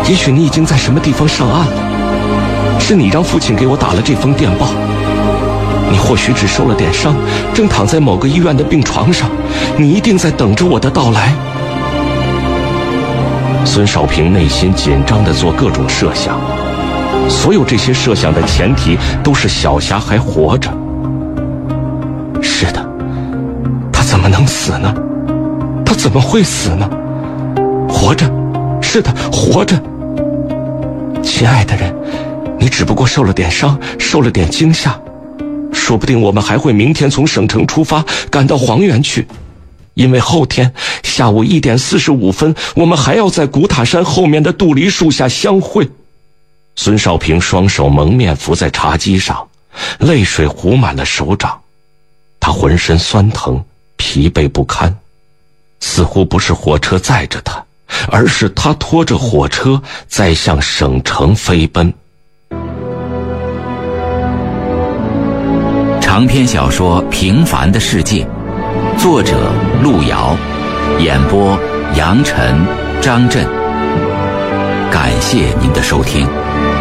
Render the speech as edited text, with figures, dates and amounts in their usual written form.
也许你已经在什么地方上岸了，是你让父亲给我打了这封电报。你或许只受了点伤，正躺在某个医院的病床上，你一定在等着我的到来。孙少平内心紧张地做各种设想，所有这些设想的前提都是小霞还活着。是的，他怎么能死呢？他怎么会死呢？活着，是的，活着。亲爱的人，你只不过受了点伤，受了点惊吓，说不定我们还会明天从省城出发，赶到黄原去，因为后天下午1点45分，我们还要在古塔山后面的杜梨树下相会。孙少平双手蒙面伏在茶几上，泪水糊满了手掌，他浑身酸疼，疲惫不堪，似乎不是火车载着他，而是他拖着火车在向省城飞奔。 长篇小说《平凡的世界》，作者路遥，演播杨晨、张震。感谢您的收听。